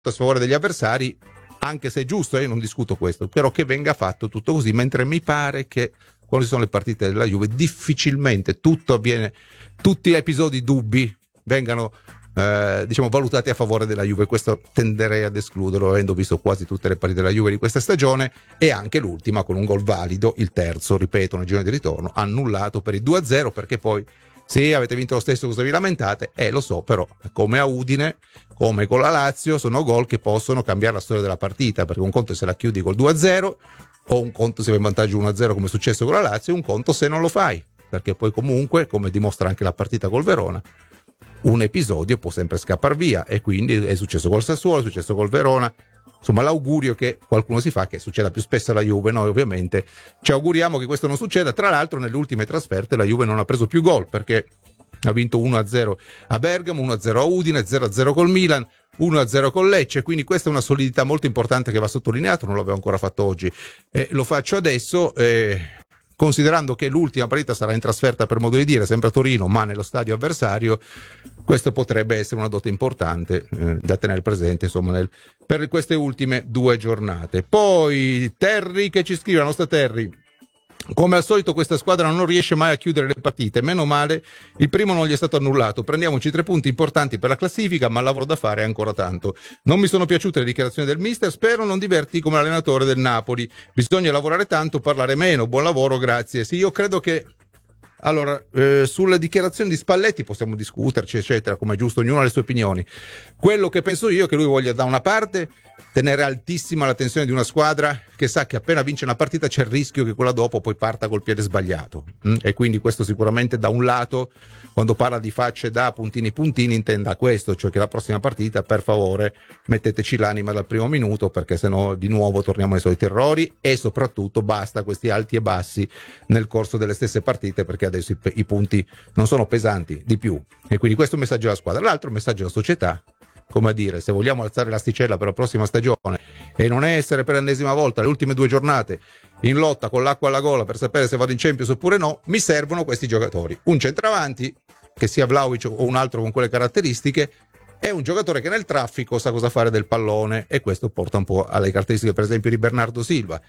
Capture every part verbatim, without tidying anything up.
a sfavore degli avversari, anche se è giusto, io non discuto questo, però che venga fatto tutto così, mentre mi pare che quando ci sono le partite della Juve difficilmente tutto avviene, tutti gli episodi dubbi vengano eh, diciamo valutati a favore della Juve. Questo tenderei ad escluderlo, avendo visto quasi tutte le partite della Juve di questa stagione, e anche l'ultima con un gol valido, il terzo, ripeto, nel girone di ritorno, annullato per il due a zero, perché poi sì, avete vinto lo stesso, cosa vi lamentate? Eh, lo so, però come a Udine, come con la Lazio, sono gol che possono cambiare la storia della partita, perché un conto è se la chiudi col due a zero, o un conto se vai in vantaggio uno a zero come è successo con la Lazio, un conto se non lo fai, perché poi comunque, come dimostra anche la partita col Verona, un episodio può sempre scappare via, e quindi è successo col Sassuolo, è successo col Verona. Insomma, l'augurio che qualcuno si fa che succeda più spesso alla Juve, noi ovviamente ci auguriamo che questo non succeda. Tra l'altro nelle ultime trasferte la Juve non ha preso più gol, perché ha vinto uno a zero a Bergamo, uno a zero a Udine, zero a zero col Milan, uno a zero con Lecce, quindi questa è una solidità molto importante che va sottolineato, non l'avevo ancora fatto oggi, eh, lo faccio adesso, eh, considerando che l'ultima partita sarà in trasferta, per modo di dire, sempre a Torino, ma nello stadio avversario. Questo potrebbe essere una dote importante eh, da tenere presente, insomma, nel, per queste ultime due giornate. Poi Terry che ci scrive, la nostra Terry: come al solito questa squadra non riesce mai a chiudere le partite, meno male il primo non gli è stato annullato, prendiamoci tre punti importanti per la classifica, ma il lavoro da fare è ancora tanto. Non mi sono piaciute le dichiarazioni del mister, spero non diverti come allenatore del Napoli, bisogna lavorare tanto, parlare meno, buon lavoro, grazie. Sì, io credo che allora eh, sulle dichiarazioni di Spalletti possiamo discuterci eccetera, come è giusto, ognuno ha le sue opinioni. Quello che penso io è che lui voglia da una parte tenere altissima la tensione di una squadra che sa che appena vince una partita c'è il rischio che quella dopo poi parta col piede sbagliato, mm? E quindi questo sicuramente da un lato, quando parla di facce da puntini puntini, intenda questo, cioè che la prossima partita per favore metteteci l'anima dal primo minuto, perché sennò di nuovo torniamo ai soliti errori, e soprattutto basta questi alti e bassi nel corso delle stesse partite, perché adesso i, i punti non sono pesanti di più. E quindi questo è un messaggio alla squadra. L'altro messaggio alla società, come a dire, se vogliamo alzare l'asticella per la prossima stagione e non essere per l'ennesima volta le ultime due giornate in lotta con l'acqua alla gola per sapere se vado in Champions oppure no, mi servono questi giocatori: un centravanti che sia Vlahovic o un altro con quelle caratteristiche, e un giocatore che nel traffico sa cosa fare del pallone, e questo porta un po' alle caratteristiche per esempio di Bernardo Silva,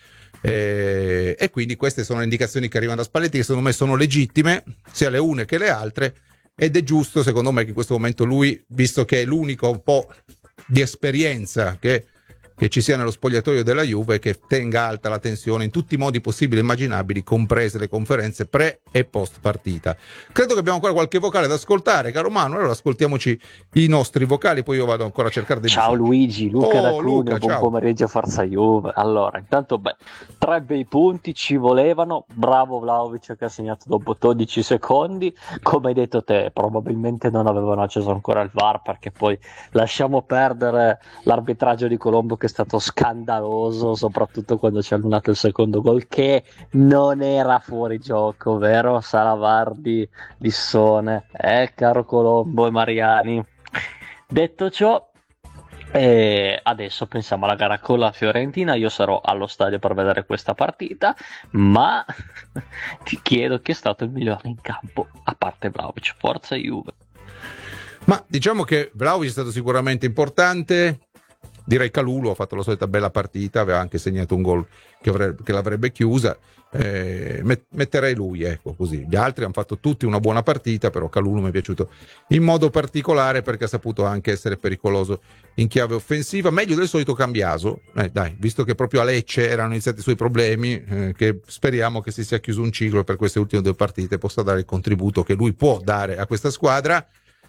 e, e quindi queste sono le indicazioni che arrivano da Spalletti, che secondo me sono legittime sia le une che le altre. Ed è giusto, secondo me, che in questo momento lui, visto che è l'unico un po' di esperienza che, che ci sia nello spogliatoio della Juve, che tenga alta la tensione in tutti i modi possibili e immaginabili, comprese le conferenze pre e post partita. Credo che abbiamo ancora qualche vocale da ascoltare, caro Manu, allora ascoltiamoci i nostri vocali, poi io vado ancora a cercare dei Ciao messaggi. Luigi, Luca oh, da Cuneo, Luca, buon ciao. pomeriggio, Forza Juve. Allora, intanto beh, tre bei punti ci volevano, bravo Vlahovic che ha segnato dopo dodici secondi, come hai detto te, probabilmente non avevano acceso ancora il V A R, perché poi lasciamo perdere l'arbitraggio di Colombo che è stato scandaloso, soprattutto quando ci ha annullato il secondo gol, che non era fuori gioco, vero? Salavardi, Lissone, eh caro Colombo e Mariani. Detto ciò, eh, adesso pensiamo alla gara con la Fiorentina. Io sarò allo stadio per vedere questa partita, ma ti chiedo chi è stato il migliore in campo a parte Vlahovic. Forza Juve. Ma diciamo che Vlahovic è stato sicuramente importante. Direi Kalulu ha fatto la solita bella partita, aveva anche segnato un gol che, avrebbe, che l'avrebbe chiusa. Eh, met- metterei lui, ecco, così. Gli altri hanno fatto tutti una buona partita, però Kalulu mi è piaciuto in modo particolare perché ha saputo anche essere pericoloso in chiave offensiva, meglio del solito Cambiaso, eh, dai, visto che proprio a Lecce erano iniziati i suoi problemi, eh, che speriamo che si sia chiuso un ciclo per queste ultime due partite, possa dare il contributo che lui può dare a questa squadra,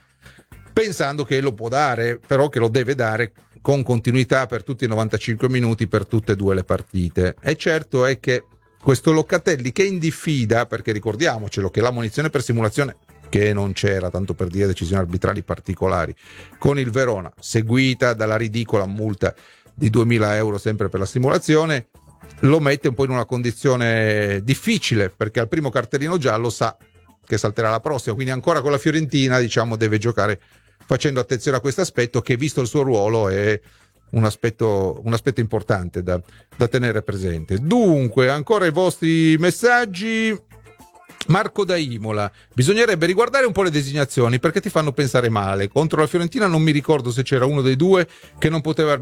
pensando che lo può dare, però che lo deve dare con continuità per tutti i novantacinque minuti per tutte e due le partite. E certo è che questo Locatelli, che in diffida, perché ricordiamocelo che la munizione per simulazione, che non c'era, tanto per dire decisioni arbitrali particolari, con il Verona, seguita dalla ridicola multa di duemila euro sempre per la simulazione, lo mette un po' in una condizione difficile, perché al primo cartellino giallo sa che salterà la prossima, quindi ancora con la Fiorentina, diciamo, deve giocare facendo attenzione a questo aspetto, che visto il suo ruolo è un aspetto, un aspetto importante da, da tenere presente. Dunque, ancora i vostri messaggi. Marco da Imola: bisognerebbe riguardare un po' le designazioni perché ti fanno pensare male. Contro la Fiorentina non mi ricordo se c'era uno dei due che non poteva